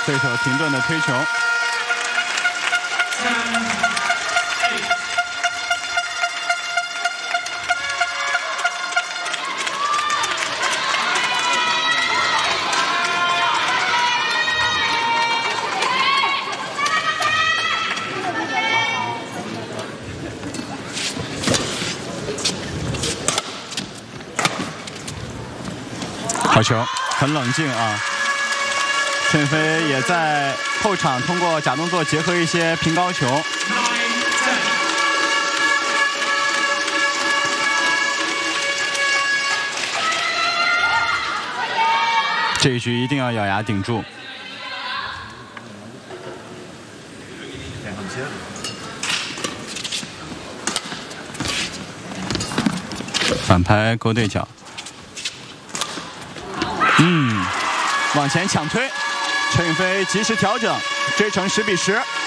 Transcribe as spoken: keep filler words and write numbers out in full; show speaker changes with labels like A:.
A: 对手停顿的推球。好球，很冷静啊。陈飞也在后场通过假动作结合一些平高球。这一局一定要咬牙顶住。反拍勾对角。嗯，往前抢推，陈雨菲及时调整，追成十比十。